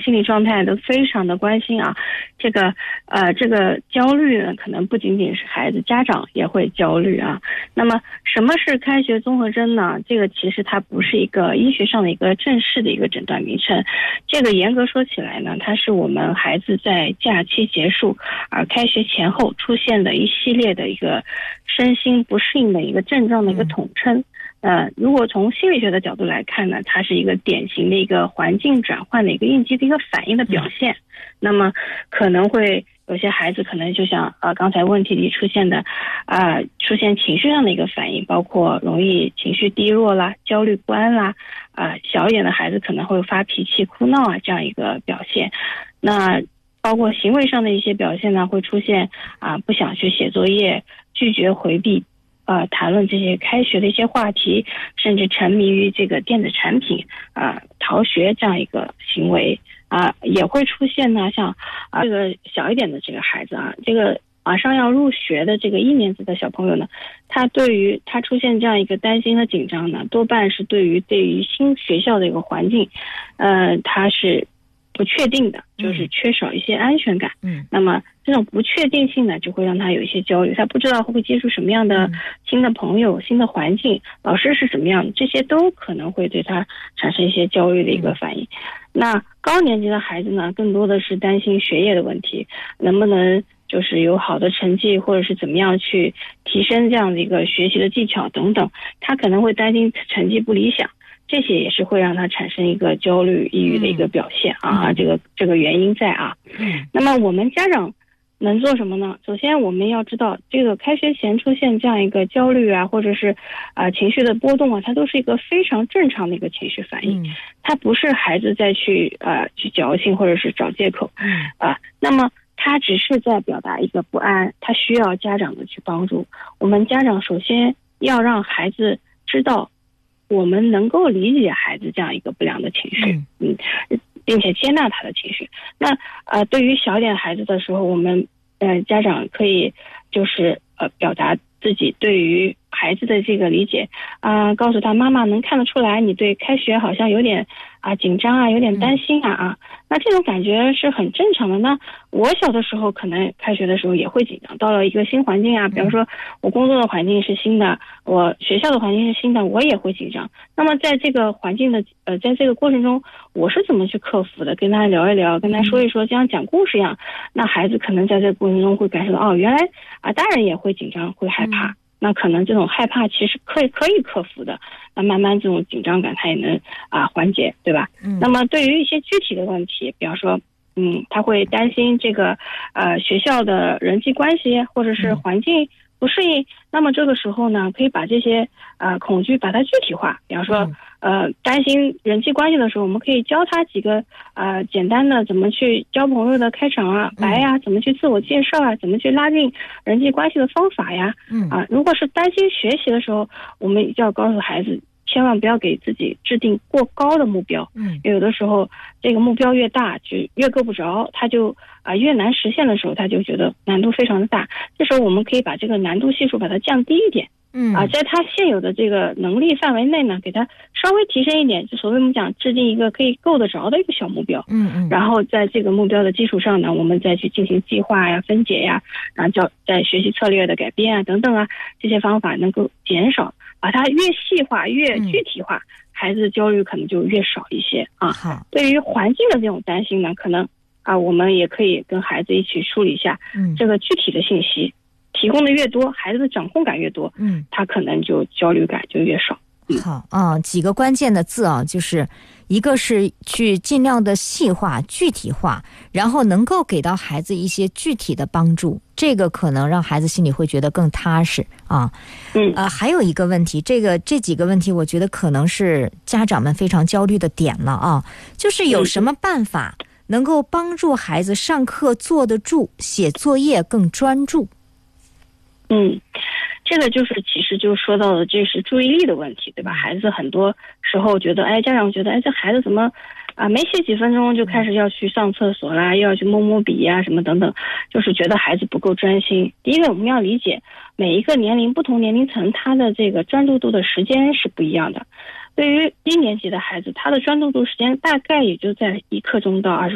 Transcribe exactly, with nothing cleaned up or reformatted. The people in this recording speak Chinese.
心理状态都非常的关心啊。这个呃这个焦虑呢，可能不仅仅是孩子，家长也会焦虑啊。那么什么是开学综合征呢？这个其实它不是一个医学上的一个正式的一个诊断名称，这个严格说起来呢，它是我们孩子在假期结束而开学前后出现的一系列的一个身心不适应的一个症状的一个统称。呃，如果从心理学的角度来看呢，它是一个典型的一个环境转换的一个应激的一个反应的表现。那么可能会有些孩子可能就像呃刚才问题里出现的啊、呃，出现情绪上的一个反应，包括容易情绪低落啦、焦虑不安啦，啊、呃，小一点的孩子可能会发脾气、哭闹啊这样一个表现。那包括行为上的一些表现呢，会出现啊、呃、不想去写作业、拒绝回避呃，谈论这些开学的一些话题，甚至沉迷于这个电子产品啊、呃，逃学这样一个行为啊、呃，也会出现呢。像啊、呃、这个小一点的这个孩子啊，这个马上要入学的这个一年级的小朋友呢，他对于他出现这样一个担心和紧张呢，多半是对于对于新学校的一个环境，呃，他是不确定的，就是缺少一些安全感。嗯，那么这种不确定性呢，就会让他有一些焦虑，他不知道会不会接触什么样的新的朋友、嗯、新的环境，老师是什么样的，这些都可能会对他产生一些焦虑的一个反应。嗯、那高年级的孩子呢，更多的是担心学业的问题，能不能就是有好的成绩，或者是怎么样去提升这样的一个学习的技巧等等，他可能会担心成绩不理想。这些也是会让他产生一个焦虑、抑郁的一个表现啊，嗯、这个这个原因在啊。嗯。那么我们家长能做什么呢？首先我们要知道，这个开学前出现这样一个焦虑啊，或者是啊、呃、情绪的波动啊，它都是一个非常正常的一个情绪反应。嗯。它不是孩子再去呃去矫情或者是找借口。嗯。啊、呃，那么他只是在表达一个不安，他需要家长的去帮助。我们家长首先要让孩子知道，我们能够理解孩子这样一个不良的情绪，嗯，嗯并且接纳他的情绪。那呃，对于小点孩子的时候，我们呃家长可以就是呃表达自己对于孩子的这个理解啊、呃，告诉他妈妈能看得出来你对开学好像有点啊紧张啊，有点担心啊啊。那这种感觉是很正常的。那我小的时候可能开学的时候也会紧张，到了一个新环境啊，比方说我工作的环境是新的，我学校的环境是新的，我也会紧张。那么在这个环境的呃，在这个过程中，我是怎么去克服的？跟他聊一聊，跟他说一说，就像讲故事一样。那孩子可能在这个过程中会感受到，哦，原来啊，大人也会紧张，会害怕。嗯，那可能这种害怕其实可以可以克服的，那慢慢这种紧张感它也能啊缓解，对吧？嗯。那么对于一些具体的问题，比方说，嗯，他会担心这个呃学校的人际关系或者是环境不适应，嗯、那么这个时候呢，可以把这些呃恐惧把它具体化，比方说。嗯呃，担心人际关系的时候，我们可以教他几个呃简单的怎么去交朋友的开场啊、白呀、啊，怎么去自我介绍啊，怎么去拉近人际关系的方法呀。嗯啊，如果是担心学习的时候，我们就要告诉孩子，千万不要给自己制定过高的目标。嗯，有的时候这个目标越大，就越够不着，他就啊、呃、越难实现的时候，他就觉得难度非常的大。这时候我们可以把这个难度系数把它降低一点。嗯啊，在他现有的这个能力范围内呢，给他稍微提升一点，就所谓我们讲制定一个可以够得着的一个小目标。嗯嗯。然后在这个目标的基础上呢，我们再去进行计划呀、分解呀，然后叫在学习策略的改变啊等等啊，这些方法能够减少，把它越细化越具体化，嗯、孩子的焦虑可能就越少一些啊。好。对于环境的这种担心呢，可能啊，我们也可以跟孩子一起梳理一下，嗯，这个具体的信息。提供的越多，孩子的掌控感越多，嗯，他可能就焦虑感就越少。嗯、 好啊，几个关键的字啊，就是一个是去尽量的细化、具体化，然后能够给到孩子一些具体的帮助，这个可能让孩子心里会觉得更踏实啊。嗯啊，还有一个问题，这个这几个问题，我觉得可能是家长们非常焦虑的点了啊，就是有什么办法能够帮助孩子上课坐得住，写作业更专注？ 嗯，这个就是其实就说到的这是注意力的问题，对吧？孩子很多时候觉得，哎，家长觉得，哎，这孩子怎么啊没写几分钟就开始要去上厕所啦，又要去摸摸笔呀、啊、什么等等，就是觉得孩子不够专心。第一个我们要理解每一个年龄不同年龄层他的这个专注度的时间是不一样的。对于低年级的孩子，他的专注度时间大概也就在一刻钟到二十